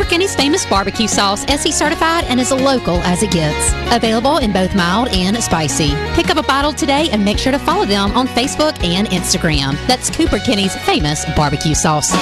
Cooper Kenny's famous barbecue sauce, SE certified and as local as it gets. Available in both mild and spicy. Pick up a bottle today and make sure to follow them on Facebook and Instagram. That's Cooper Kenny's famous barbecue sauce.